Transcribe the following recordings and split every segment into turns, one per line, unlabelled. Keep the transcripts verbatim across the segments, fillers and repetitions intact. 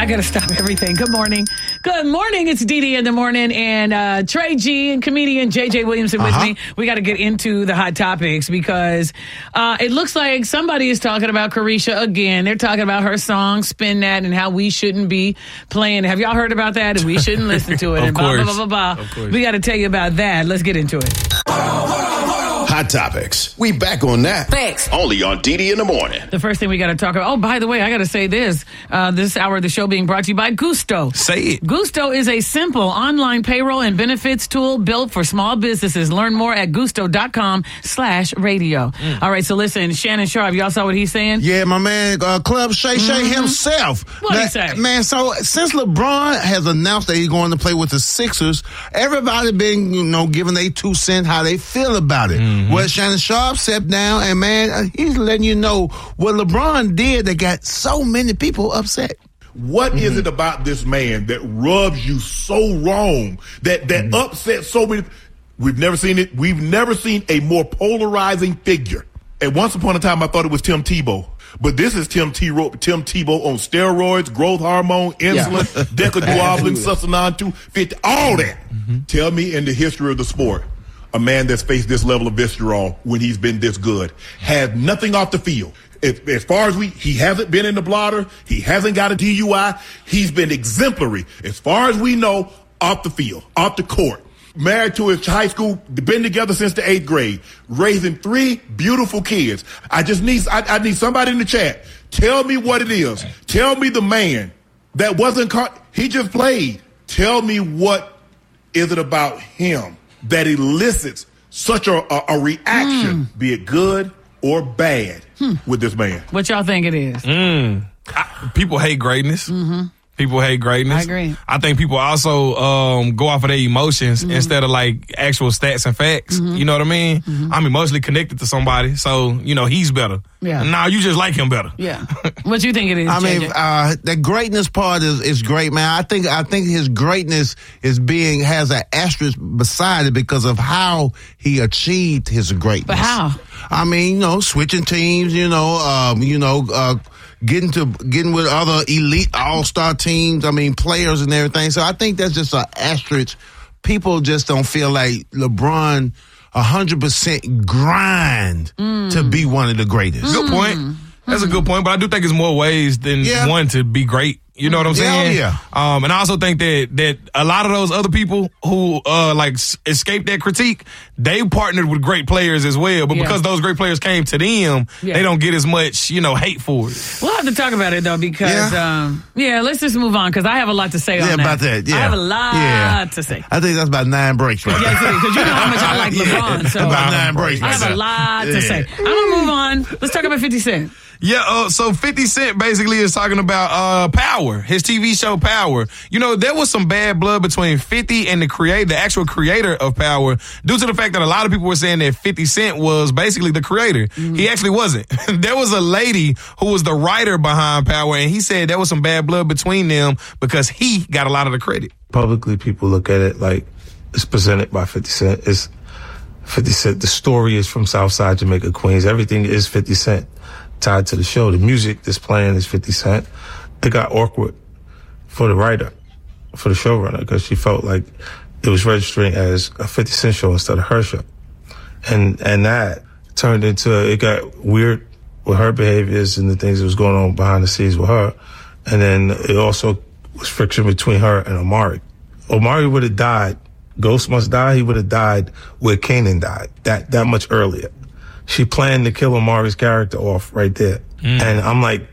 I got to stop everything. Good morning. Good morning. It's Dee Dee in the morning, and uh, Trey G and comedian J J Williamson with
uh-huh.
me. We got to get into the hot topics because uh, it looks like somebody is talking about Carisha again. They're talking about her song, Spin That, and how we shouldn't be playing. Have y'all heard about that? And we shouldn't listen to it.
Of
and
course.
blah, blah, blah, blah, blah. We got to tell you about that. Let's get into it.
Hot Topics. We back on that.
Thanks.
Only on D D in the morning.
The first thing we got to talk about. Oh, by the way, I got to say this. Uh, this hour of the show being brought to you by Gusto.
Say it.
Gusto is a simple online payroll and benefits tool built for small businesses. Learn more at gusto.com slash radio. Mm. All right, so listen, Shannon Sharp, y'all saw what he's saying?
Yeah, my man, uh, Club Shay Shay
Mm-hmm.
himself.
What'd he
That-
say?
Man, so since LeBron has announced that he's going to play with the Sixers, everybody been, you know, giving their two cents how they feel about it.
Mm-hmm.
Well, Shannon Sharp stepped down, and man, he's letting you know what LeBron did that got so many people upset.
What mm-hmm. is it about this man that rubs you so wrong, that that mm-hmm. upsets so many? We've never seen it. We've never seen a more polarizing figure. And once upon a time, I thought it was Tim Tebow. But this is Tim, T- Tim Tebow on steroids, growth hormone, insulin, yeah. decaduoblin, sustanon two fifty, all that. Mm-hmm. Tell me in the history of the sport, a man that's faced this level of visceral when he's been this good has nothing off the field. As, as far as we, he hasn't been in the blotter. He hasn't got a D U I. He's been exemplary. As far as we know, off the field, off the court. Married to his high school, been together since the eighth grade, raising three beautiful kids. I just need, I, I need somebody in the chat. Tell me what it is. Tell me the man that wasn't caught. He just played. Tell me what is it about him that elicits such a, a, a reaction, mm. be it good or bad, hmm. with this man.
What y'all think it is?
Mm. I, people hate greatness. Mm-hmm. People hate greatness.
I agree.
I think people also um, go off of their emotions mm-hmm. instead of like actual stats and facts. Mm-hmm. You know what I mean? Mm-hmm. I'm emotionally connected to somebody, so you know he's better.
Yeah.
Now you just like him better.
Yeah. What you think it is?
I
J J?
mean, uh, the greatness part is, is great, man. I think I think his greatness is being has an asterisk beside it because of how he achieved his greatness.
But how?
I mean, you know, switching teams. You know, um, you know. Uh, Getting to getting with other elite all-star teams, I mean, players and everything. So I think that's just an asterisk. People just don't feel like LeBron one hundred percent grind mm. to be one of the greatest.
Mm. Good point. That's a good point, but I do think it's more ways than
yeah.
one to be great. You know what I'm saying?
Yeah,
yeah. Um, and I also think that that a lot of those other people who uh like s- escape that critique, they partnered with great players as well. But
yeah.
because those great players came to them, yeah. they don't get as much, you know, hate for it.
We'll have to talk about it though because yeah, um, yeah let's just move on because I have a lot to say
yeah,
on that.
about that. Yeah,
I have a lot
yeah.
to say.
I think that's about nine breaks right
yeah, because you know how much I like LeBron. So
about nine breaks.
I
right
have
now.
a lot to
yeah.
say. I'm gonna move on. Let's talk about fifty Cent.
Yeah, uh, so fifty Cent basically is talking about uh, Power, his T V show Power. You know, there was some bad blood between fifty and the creator, the actual creator of Power, due to the fact that a lot of people were saying that fifty Cent was basically the creator. Mm-hmm. He actually wasn't. There was a lady who was the writer behind Power, and he said there was some bad blood between them because he got a lot of the credit.
Publicly, people look at it like it's presented by fifty Cent. It's fifty Cent. The story is from Southside Jamaica, Queens. Everything is fifty Cent. Tied to the show. The music that's playing is fifty Cent. It got awkward for the writer, for the showrunner, because she felt like it was registering as a fifty Cent show instead of her show. And and that turned into, it got weird with her behaviors and the things that was going on behind the scenes with her. And then it also was friction between her and Omari. Omari would have died. Ghost Must Die, he would have died where Kanan died, that, that much earlier. She planned to kill Omari's character off right there. Mm. And I'm like,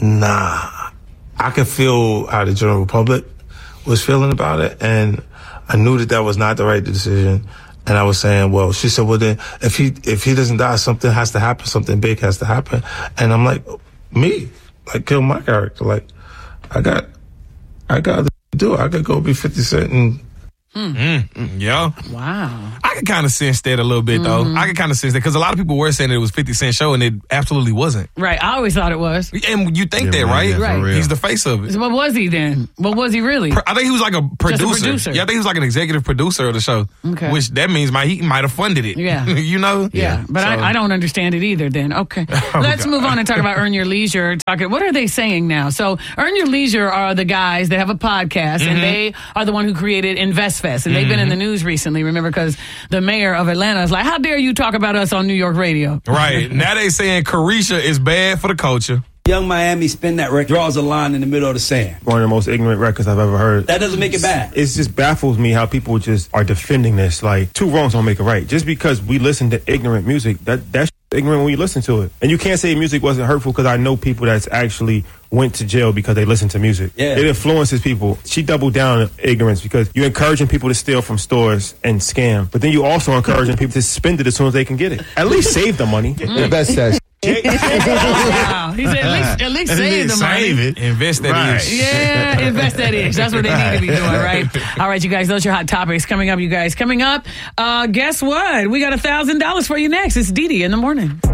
nah. I could feel how the general public was feeling about it. And I knew that that was not the right decision. And I was saying, well, she said, well, then if he, if he doesn't die, something has to happen. Something big has to happen. And I'm like, me, like kill my character. Like I got, I got to do it. I could go be fifty Cent and
Hmm.
Mm, yeah.
Wow.
I can kind of sense that a little bit, though.
Mm-hmm.
I can kind of sense that because a lot of people were saying that it was fifty Cent show, and it absolutely wasn't.
Right. I always thought it was.
And you think
Yeah,
that,
man,
right?
yeah, for
Right.
real.
He's the face of it.
So what was he then? What was he really?
I think he was like a producer.
producer.
Yeah, I think he was like an executive producer of the show.
Okay.
Which that means my he might have funded it.
Yeah.
you know?
Yeah, but
So-
I, I don't understand it either then. Okay. Let's move on and talk about Earn Your Leisure. Talking, what are they saying now? So Earn Your Leisure are the guys that have a podcast,
Mm-hmm.
and they are the one who created InvestFest. And they've been in the news recently, remember, because the mayor of Atlanta is like, how dare you talk about us on New York radio?
Right. Now they saying Carisha is bad for the culture.
Young Miami Spin That record draws a line in the middle of the sand.
One of the most ignorant records I've ever heard.
That doesn't make it bad.
It just baffles me how people just are defending this. Like, two wrongs don't make a right. Just because we listen to ignorant music, that that's ignorant when you listen to it. And you can't say music wasn't hurtful because I know people that's actually went to jail because they listened to music.
Yeah.
It influences people. She doubled down on ignorance because you're encouraging people to steal from stores and scam, but then you also encouraging people to spend it as soon as they can get it. At least save the money.
The best says.
Wow. He said, at least, at least save the money.
Save it.
Invest that
Right.
ish.
Yeah, invest that ish. That's what they need to be doing, right? All right, you guys, those are your hot topics. Coming up, you guys. Coming up, uh, guess what? We got a thousand dollars for you next. It's Dee Dee in the morning.